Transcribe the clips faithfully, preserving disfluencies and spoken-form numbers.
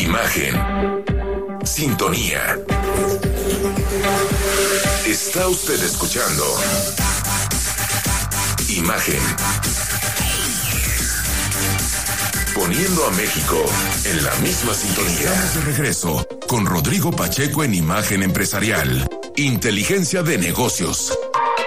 Imagen. Sintonía. Está usted escuchando Imagen. Poniendo a México en la misma sintonía. Estamos de regreso con Rodrigo Pacheco en Imagen Empresarial. Inteligencia de negocios.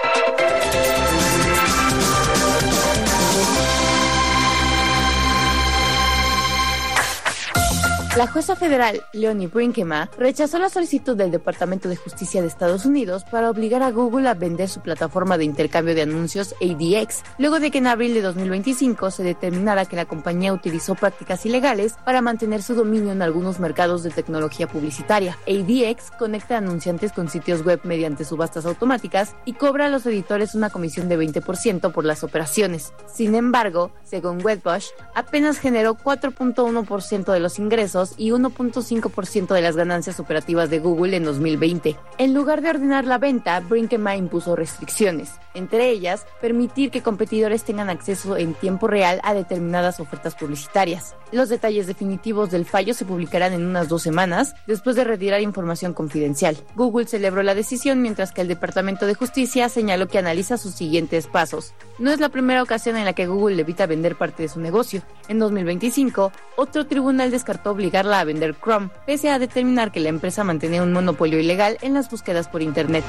La jueza federal Leonie Brinkema rechazó la solicitud del Departamento de Justicia de Estados Unidos para obligar a Google a vender su plataforma de intercambio de anuncios A D X, luego de que en abril de dos mil veinticinco se determinara que la compañía utilizó prácticas ilegales para mantener su dominio en algunos mercados de tecnología publicitaria. A D X conecta anunciantes con sitios web mediante subastas automáticas y cobra a los editores una comisión de veinte por ciento por las operaciones. Sin embargo, según Wedbush, apenas generó cuatro punto uno por ciento de los ingresos y uno punto cinco por ciento de las ganancias operativas de Google en dos mil veinte. En lugar de ordenar la venta, Brinkema impuso restricciones, entre ellas, permitir que competidores tengan acceso en tiempo real a determinadas ofertas publicitarias. Los detalles definitivos del fallo se publicarán en unas dos semanas, después de retirar información confidencial. Google celebró la decisión, mientras que el Departamento de Justicia señaló que analiza sus siguientes pasos. No es la primera ocasión en la que Google evita vender parte de su negocio. En dos mil veinticinco, otro tribunal descartó obligarla a vender Chrome, pese a determinar que la empresa mantenía un monopolio ilegal en las búsquedas por Internet.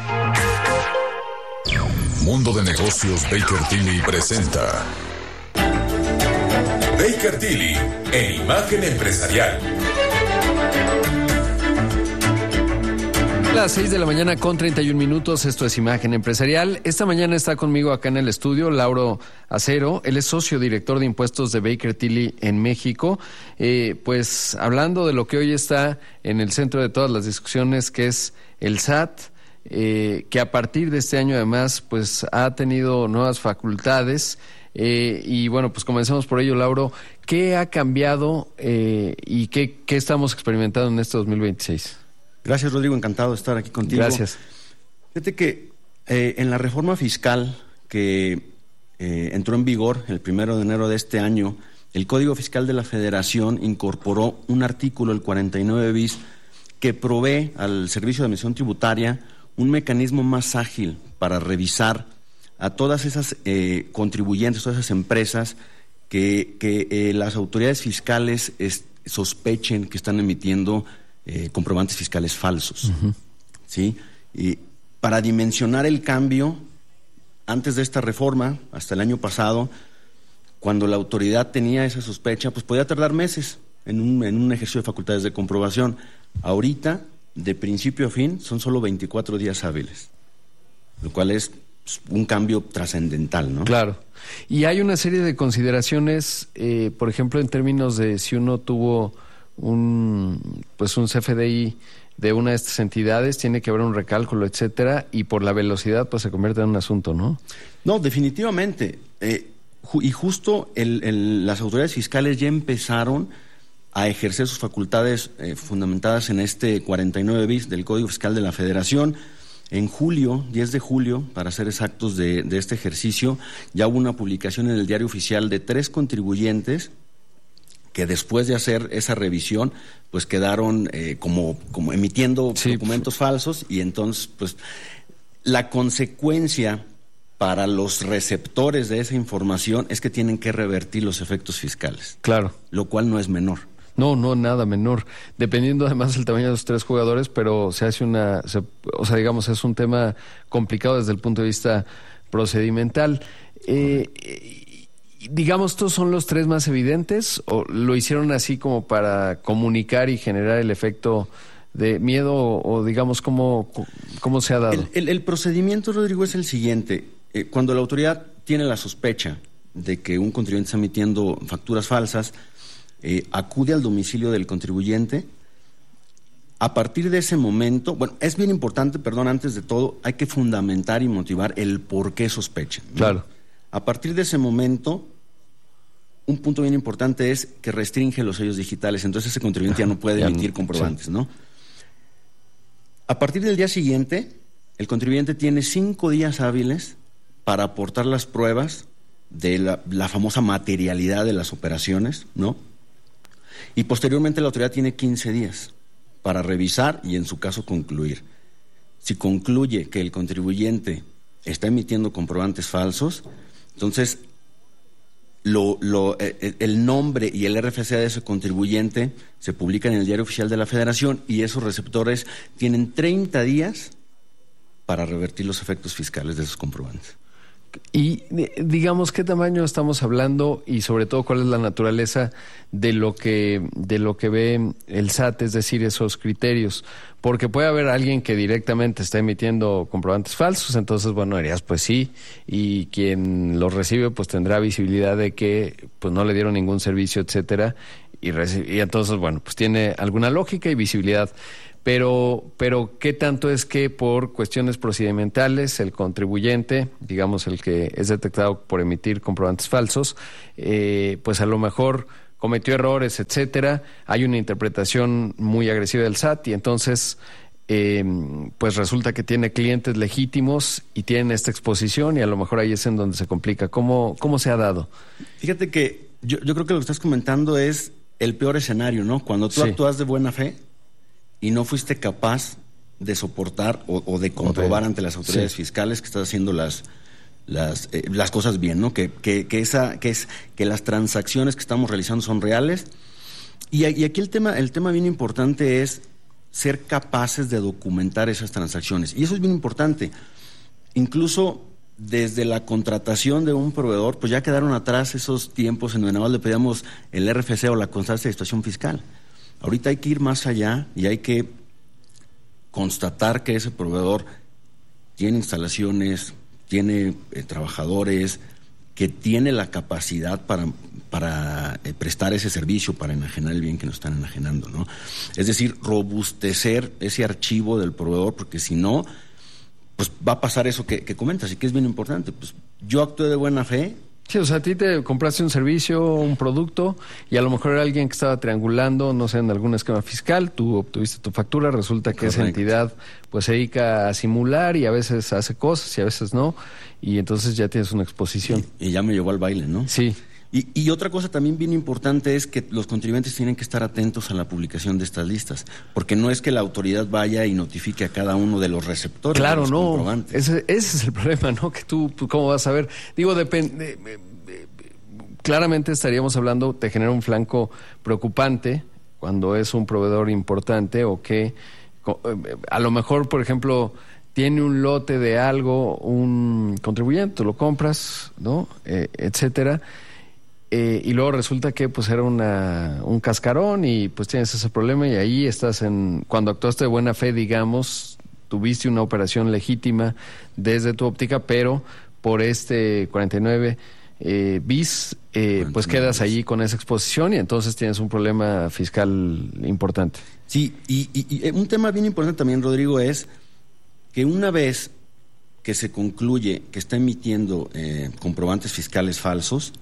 Mundo de Negocios Baker Tilly presenta Baker Tilly en Imagen Empresarial. Las seis de la mañana con treinta y un minutos, esto es Imagen Empresarial. Esta mañana está conmigo acá en el estudio Lauro Acero, él es socio director de impuestos de Baker Tilly en México. Eh, pues hablando de lo que hoy está en el centro de todas las discusiones, que es el S A T, eh, que a partir de este año además pues ha tenido nuevas facultades. Eh, y bueno, pues comencemos por ello, Lauro. ¿Qué ha cambiado eh, y qué, qué estamos experimentando en este dos mil veintiséis? Gracias, Rodrigo, encantado de estar aquí contigo. Gracias. Fíjate que eh, en la reforma fiscal que eh, entró en vigor el primero de enero de este año, el Código Fiscal de la Federación incorporó un artículo, el cuarenta y nueve bis, que provee al Servicio de Administración Tributaria un mecanismo más ágil para revisar a todas esas eh, contribuyentes, todas esas empresas que, que eh, las autoridades fiscales es, sospechen que están emitiendo Eh, comprobantes fiscales falsos. Uh-huh. ¿Sí? Y para dimensionar el cambio, antes de esta reforma, hasta el año pasado, cuando la autoridad tenía esa sospecha, pues podía tardar meses en un, en un ejercicio de facultades de comprobación. Ahorita, de principio a fin, son solo veinticuatro días hábiles, lo cual es un cambio trascendental, ¿no? Claro. Y hay una serie de consideraciones, eh, por ejemplo, en términos de si uno tuvo un pues un C F D I de una de estas entidades, tiene que haber un recálculo, etcétera, y por la velocidad pues se convierte en un asunto, ¿no? No, definitivamente. Eh, ju- y justo el, el, las autoridades fiscales ya empezaron a ejercer sus facultades eh, fundamentadas en este cuarenta y nueve bis del Código Fiscal de la Federación. En julio, diez de julio, para ser exactos de, de este ejercicio, ya hubo una publicación en el Diario Oficial de tres contribuyentes que después de hacer esa revisión, pues quedaron eh, como, como emitiendo sí, documentos falsos, y entonces, pues, la consecuencia para los receptores de esa información es que tienen que revertir los efectos fiscales. Claro. Lo cual no es menor. No, no, nada menor. Dependiendo además del tamaño de los tres jugadores, pero se hace una, se, o sea, digamos, es un tema complicado desde el punto de vista procedimental. Eh, Digamos, ¿estos son los tres más evidentes o lo hicieron así como para comunicar y generar el efecto de miedo o, o digamos, ¿cómo, cómo se ha dado? El, el, el procedimiento, Rodrigo, es el siguiente. Eh, cuando la autoridad tiene la sospecha de que un contribuyente está emitiendo facturas falsas, eh, acude al domicilio del contribuyente. A partir de ese momento, bueno, es bien importante, perdón, antes de todo, hay que fundamentar y motivar el por qué sospechan, ¿no? Claro. A partir de ese momento, un punto bien importante es que restringe los sellos digitales, entonces ese contribuyente ya no puede ya emitir no, comprobantes, sí. ¿no? A partir del día siguiente, el contribuyente tiene cinco días hábiles para aportar las pruebas de la, la famosa materialidad de las operaciones, ¿no? Y posteriormente la autoridad tiene quince días para revisar y en su caso concluir. Si concluye que el contribuyente está emitiendo comprobantes falsos, entonces lo, lo, el nombre y el R F C de ese contribuyente se publican en el Diario Oficial de la Federación y esos receptores tienen treinta días para revertir los efectos fiscales de esos comprobantes. Y digamos qué tamaño estamos hablando y sobre todo cuál es la naturaleza de lo que de lo que ve el S A T, es decir, esos criterios, porque puede haber alguien que directamente está emitiendo comprobantes falsos, entonces bueno, harías pues sí, y quien los recibe pues tendrá visibilidad de que pues no le dieron ningún servicio, etcétera, y, y entonces bueno, pues tiene alguna lógica y visibilidad. Pero, pero ¿qué tanto es que por cuestiones procedimentales el contribuyente, digamos el que es detectado por emitir comprobantes falsos, eh, pues a lo mejor cometió errores, etcétera, hay una interpretación muy agresiva del S A T y entonces eh, pues resulta que tiene clientes legítimos y tienen esta exposición y a lo mejor ahí es en donde se complica? ¿Cómo, cómo se ha dado? Fíjate que yo, yo creo que lo que estás comentando es el peor escenario, ¿no? Cuando tú sí. actúas de buena fe y no fuiste capaz de soportar o, o de comprobar okay. ante las autoridades sí. fiscales que estás haciendo las las eh, las cosas bien, ¿no? Que, que, que esa que es que las transacciones que estamos realizando son reales. Y, y aquí el tema el tema bien importante es ser capaces de documentar esas transacciones. Y eso es bien importante. Incluso desde la contratación de un proveedor, pues ya quedaron atrás esos tiempos en donde nada más le pedíamos el R F C o la constancia de situación fiscal. Ahorita hay que ir más allá y hay que constatar que ese proveedor tiene instalaciones, tiene eh, trabajadores, que tiene la capacidad para, para eh, prestar ese servicio, para enajenar el bien que nos están enajenando, ¿no? Es decir, robustecer ese archivo del proveedor, porque si no, pues va a pasar eso que, que comentas y que es bien importante. Pues yo actué de buena fe. Sí, o sea, a ti te compraste un servicio, un producto, y a lo mejor era alguien que estaba triangulando, no sé, en algún esquema fiscal, tú obtuviste tu factura, resulta que Correcto. Esa entidad pues se dedica a simular y a veces hace cosas y a veces no, y entonces ya tienes una exposición. Y, y ya me llevó al baile, ¿no? Sí. Y, y otra cosa también bien importante es que los contribuyentes tienen que estar atentos a la publicación de estas listas, porque no es que la autoridad vaya y notifique a cada uno de los receptores. Claro, de los no, comprobantes. Ese, ese es el problema, ¿no? Que tú, ¿cómo vas a ver? Digo, depende. Claramente estaríamos hablando, te genera un flanco preocupante cuando es un proveedor importante o que a lo mejor, por ejemplo, tiene un lote de algo, un contribuyente, lo compras, ¿no? Eh, etcétera. Eh, y luego resulta que pues era una, un cascarón y pues tienes ese problema y ahí estás en... Cuando actuaste de buena fe, digamos, tuviste una operación legítima desde tu óptica, pero por este cuarenta y nueve eh, bis, eh, pues quedas allí con esa exposición y entonces tienes un problema fiscal importante. Sí, y, y, y un tema bien importante también, Rodrigo, es que una vez que se concluye que está emitiendo eh, comprobantes fiscales falsos,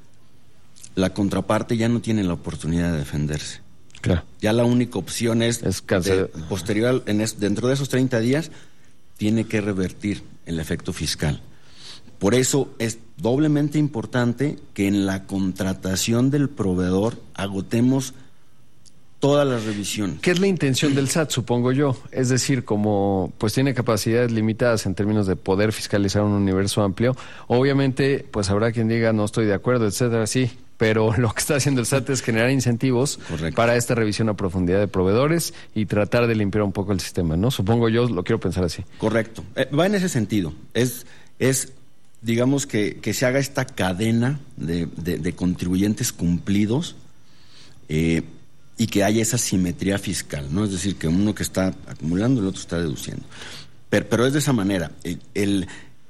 la contraparte ya no tiene la oportunidad de defenderse. Claro. Ya la única opción es, es de, posterior, en es, dentro de esos treinta días, tiene que revertir el efecto fiscal. Por eso es doblemente importante que en la contratación del proveedor agotemos todas las revisiones. ¿Qué es la intención del S A T, supongo yo? Es decir, como pues tiene capacidades limitadas en términos de poder fiscalizar un universo amplio, obviamente pues habrá quien diga no estoy de acuerdo, etcétera, sí, pero lo que está haciendo el S A T es generar incentivos Correcto. Para esta revisión a profundidad de proveedores y tratar de limpiar un poco el sistema, ¿no? Supongo yo, lo quiero pensar así. Correcto. Eh, va en ese sentido. Es, es digamos, que, que se haga esta cadena de, de, de contribuyentes cumplidos eh, y que haya esa simetría fiscal, ¿no? Es decir, que uno que está acumulando, el otro está deduciendo. Pero, pero es de esa manera. El, el,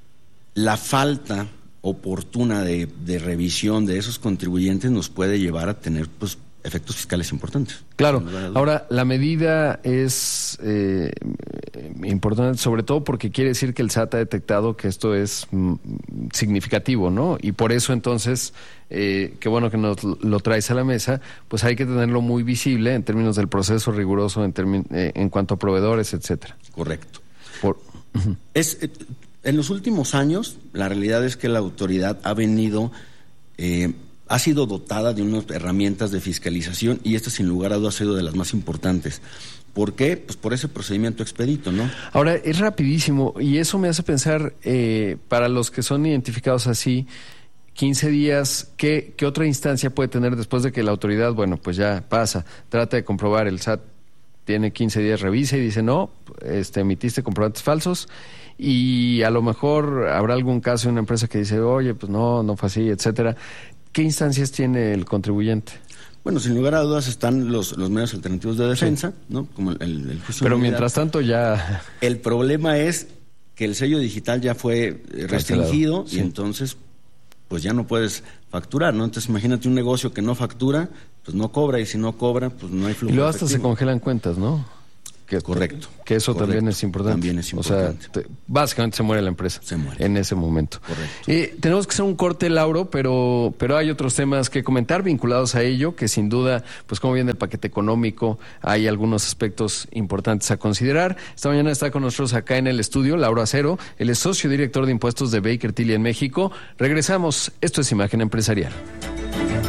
la falta oportuna de, de revisión de esos contribuyentes nos puede llevar a tener pues efectos fiscales importantes. Claro. Ahora, la medida es eh, importante, sobre todo porque quiere decir que el S A T ha detectado que esto es mm, significativo, ¿no? Y por eso entonces, eh, qué bueno que nos lo traes a la mesa, pues hay que tenerlo muy visible en términos del proceso riguroso en, termi- eh, en cuanto a proveedores, etcétera. Correcto. Por, uh-huh. Es... Eh, En los últimos años, la realidad es que la autoridad ha venido eh, ha sido dotada de unas herramientas de fiscalización y esta sin lugar a dudas ha sido de las más importantes. ¿Por qué? Pues por ese procedimiento expedito, ¿no? Ahora, es rapidísimo y eso me hace pensar, eh, para los que son identificados así, quince días, ¿qué, ¿qué otra instancia puede tener después de que la autoridad, bueno, pues ya pasa, trata de comprobar, el S A T tiene quince días, revisa y dice, no, este, emitiste comprobantes falsos, y a lo mejor habrá algún caso de una empresa que dice, oye, pues no, no fue así, etcétera. ¿Qué instancias tiene el contribuyente? Bueno, sin lugar a dudas están los, los medios alternativos de defensa, sí, ¿no? Como el, el, el juicio. Pero mientras tanto ya... El problema es que el sello digital ya fue restringido, sí, y entonces pues ya no puedes facturar, ¿no? Entonces imagínate un negocio que no factura, pues no cobra, y si no cobra, pues no hay flujo. Y luego hasta efectivo. se congelan cuentas, ¿no? Que, correcto. Que eso correcto, también es importante. También es importante. O sea, te, básicamente se muere la empresa. Se muere. En ese momento. Correcto. Eh, tenemos que hacer un corte, Lauro, pero, pero hay otros temas que comentar vinculados a ello, que sin duda, pues como viene el paquete económico, hay algunos aspectos importantes a considerar. Esta mañana está con nosotros acá en el estudio Lauro Acero, él es socio director de impuestos de Baker Tilly en México. Regresamos. Esto es Imagen Empresarial.